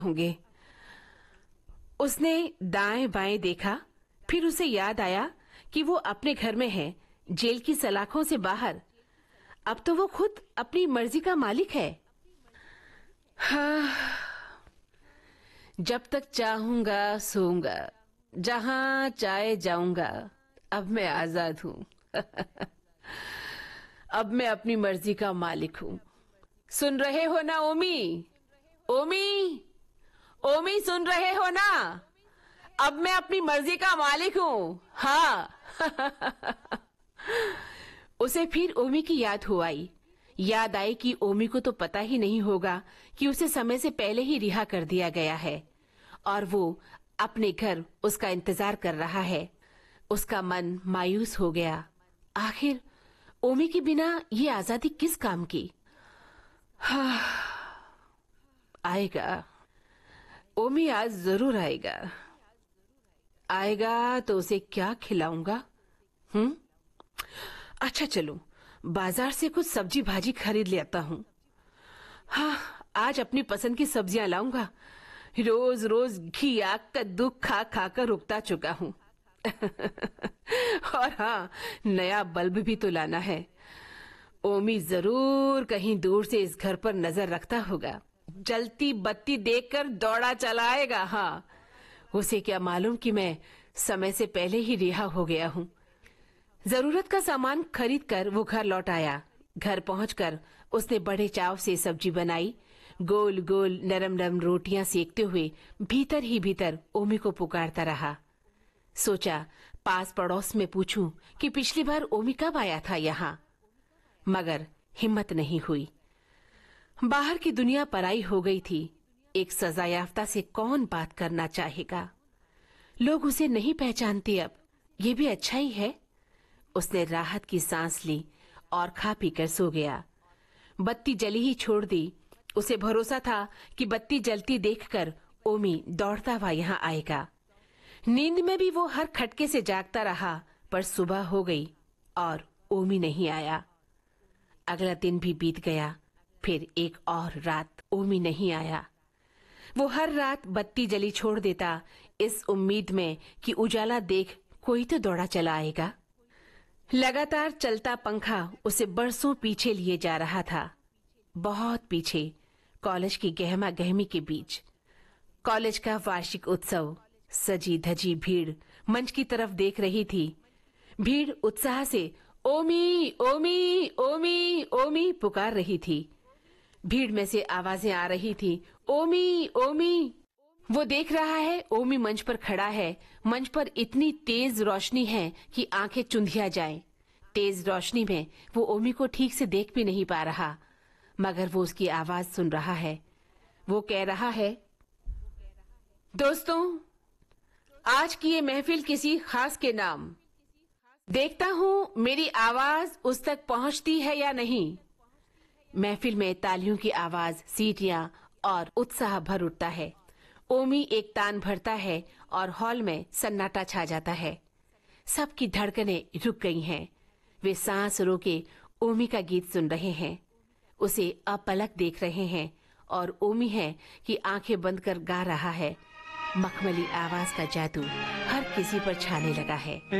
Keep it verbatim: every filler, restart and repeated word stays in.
होंगे। उसने दाएं बाएं देखा, फिर उसे याद आया कि वो अपने घर में है, जेल की सलाखों से बाहर। अब तो वो खुद अपनी मर्जी का मालिक है। हाँ, जब तक चाहूंगा सोऊंगा, जहां चाहे जाऊंगा। अब मैं आजाद हूँ। अब मैं अपनी मर्जी का मालिक हूँ। सुन रहे हो ना ओमी? ओमी, ओमी सुन रहे हो ना? अब मैं अपनी मर्जी का मालिक हूँ। हाँ। उसे फिर ओमी की याद हो आई। याद आई कि ओमी को तो पता ही नहीं होगा कि उसे समय से पहले ही रिहा कर दिया गया है और वो अपने घर उसका इंतजार कर रहा है। उसका मन मायूस हो गया। आखिर ओमी के बिना ये आजादी किस काम की? हाँ, आएगा। ओमी आज जरूर आएगा। आएगा तो उसे क्या खिलाऊंगा? हम्म अच्छा चलो, बाजार से कुछ सब्जी भाजी खरीद लेता हूँ। हाँ, आज अपनी पसंद की सब्जियां लाऊंगा। रोज रोज घी आग का दुख खा खा कर उगता चुका हूँ। और हाँ, नया बल्ब भी तो लाना है। ओमी जरूर कहीं दूर से इस घर पर नजर रखता होगा। जलती बत्ती देखकर दौड़ा चला आएगा। हाँ, उसे क्या मालूम कि मैं समय से पहले ही रिहा हो गया हूँ। जरूरत का सामान खरीद कर वो घर लौट आया। घर पहुंचकर उसने बड़े चाव से सब्जी बनाई। गोल गोल नरम नरम रोटियां सेकते हुए भीतर ही भीतर ओमी को पुकारता रहा। सोचा पास पड़ोस में पूछूं कि पिछली बार ओमी कब आया था यहाँ, मगर हिम्मत नहीं हुई। बाहर की दुनिया पराई हो गई थी। एक सजायाफ्ता से कौन बात करना चाहेगा? लोग उसे नहीं पहचानते अब, ये भी अच्छा ही है। उसने राहत की सांस ली और खा पी कर सो गया। बत्ती जली ही छोड़ दी। उसे भरोसा था कि बत्ती जलती देखकर ओमी दौड़ता हुआ यहाँ आएगा। नींद में भी वो हर खटके से जागता रहा, पर सुबह हो गई और ओमी नहीं आया। अगला दिन भी बीत गया, फिर एक और रात ओमी नहीं आया। वो हर रात बत्ती जली छोड़ देता, इस उम्मीद में कि उजाला देख कोई तो दौड़ा चला आएगा। लगातार चलता पंखा उसे बरसों पीछे लिए जा रहा था, बहुत पीछे, कॉलेज की गहमा गहमी के बीच। कॉलेज का वार्षिक उत्सव, सजी धजी भीड़ मंच की तरफ देख रही थी। भीड़ उत्साह से ओमी ओमी ओमी ओमी पुकार रही थी। भीड़ में से आवाजें आ रही थी, ओमी ओमी। वो देख रहा है ओमी मंच पर खड़ा है। मंच पर इतनी तेज रोशनी है कि आंखें चुंधिया जाएं। तेज रोशनी में वो ओमी को ठीक से देख भी नहीं पा रहा, मगर वो उसकी आवाज सुन रहा है। वो कह रहा है, दोस्तों, आज की ये महफिल किसी खास के नाम। देखता हूँ मेरी आवाज उस तक पहुँचती है या नहीं। महफिल में तालियों की आवाज, सीटियां और उत्साह भर उठता है। ओमी एक तान भरता है और हॉल में सन्नाटा छा जाता है। सबकी धड़कनें रुक गई हैं। वे सांस रोके ओमी का गीत सुन रहे हैं, उसे अपलक देख रहे हैं और ओमी है कि आंखें बंद कर गा रहा है। मखमली आवाज का जादू हर किसी पर छाने लगा है।